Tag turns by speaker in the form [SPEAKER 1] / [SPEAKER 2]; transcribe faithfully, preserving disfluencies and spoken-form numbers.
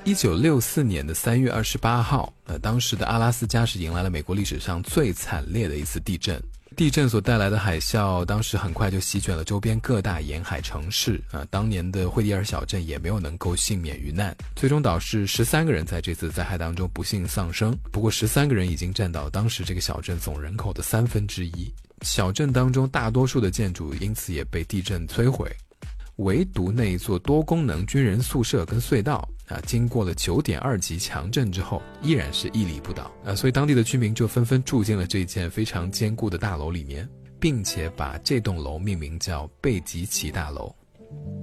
[SPEAKER 1] 一九六四年的三月二十八号，呃，当时的阿拉斯加是迎来了美国历史上最惨烈的一次地震。地震所带来的海啸，当时很快就席卷了周边各大沿海城市啊。当年的惠蒂尔小镇也没有能够幸免于难，最终导致十三个人在这次灾害当中不幸丧生。不过，十三个人已经占到当时这个小镇总人口的三分之一。小镇当中大多数的建筑因此也被地震摧毁，唯独那一座多功能军人宿舍跟隧道啊，经过了九点二级强震之后，依然是屹立不倒啊，所以当地的居民就纷纷住进了这件非常坚固的大楼里面，并且把这栋楼命名叫贝吉奇大楼。